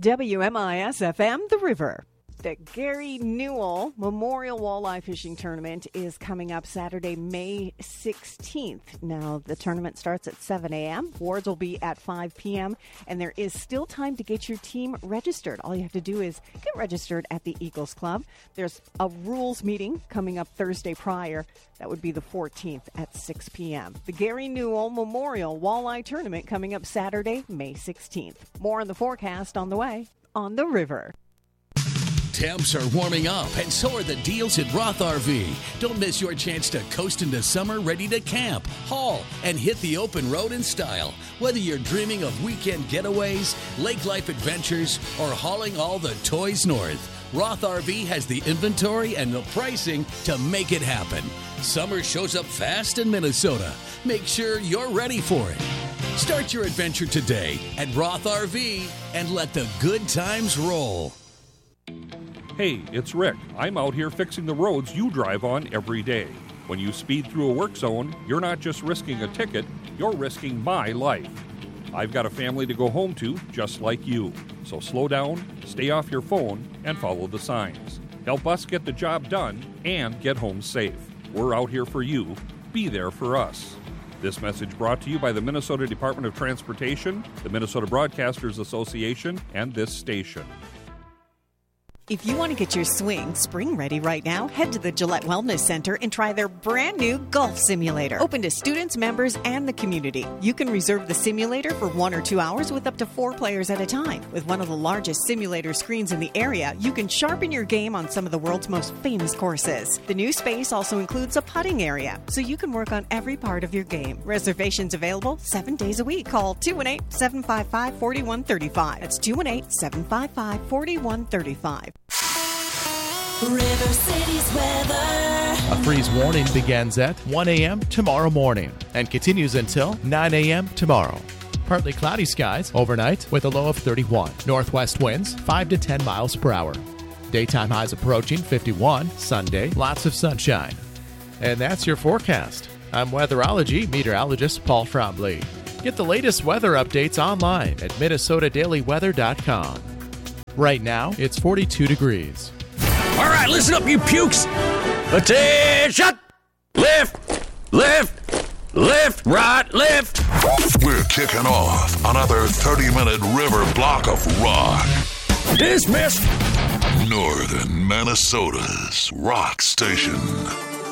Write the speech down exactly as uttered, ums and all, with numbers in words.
W M I S F M, The River. The Gary Newell Memorial Walleye Fishing Tournament is coming up Saturday, May sixteenth. Now, the tournament starts at seven a.m. Awards will be at five p.m. And there is still time to get your team registered. All you have to do is get registered at the Eagles Club. There's a rules meeting coming up Thursday prior. That would be the fourteenth at six p.m. The Gary Newell Memorial Walleye Tournament coming up Saturday, May sixteenth. More on the forecast on the way on The River. Temps are warming up, and so are the deals at Roth R V. Don't miss your chance to coast into summer ready to camp, haul, and hit the open road in style. Whether you're dreaming of weekend getaways, lake life adventures, or hauling all the toys north, Roth R V has the inventory and the pricing to make it happen. Summer shows up fast in Minnesota. Make sure you're ready for it. Start your adventure today at Roth R V and let the good times roll. Hey, it's Rick. I'm out here fixing the roads you drive on every day. When you speed through a work zone, you're not just risking a ticket, you're risking my life. I've got a family to go home to just like you. So slow down, stay off your phone, and follow the signs. Help us get the job done and get home safe. We're out here for you. Be there for us. This message brought to you by the Minnesota Department of Transportation, the Minnesota Broadcasters Association, and this station. If you want to get your swing spring ready right now, head to the Gillette Wellness Center and try their brand new golf simulator. Open to students, members, and the community. You can reserve the simulator for one or two hours with up to four players at a time. With one of the largest simulator screens in the area, you can sharpen your game on some of the world's most famous courses. The new space also includes a putting area, so you can work on every part of your game. Reservations available seven days a week. Call two one eight, seven five five, four one three five. That's two one eight, seven five five, four one three five. River City's weather. A freeze warning begins at one a.m. tomorrow morning and continues until nine a.m. tomorrow. Partly cloudy skies overnight with a low of thirty-one. Northwest winds five to ten miles per hour. Daytime highs approaching fifty-one. Sunday, lots of sunshine. And that's your forecast. I'm weatherology meteorologist Paul Frombley. Get the latest weather updates online at minnesota daily weather dot com. Right now, it's forty-two degrees. All right, listen up, you pukes. Attention! Lift, lift, lift, right, lift. We're kicking off another thirty-minute river block of rock. Dismissed. Northern Minnesota's rock station.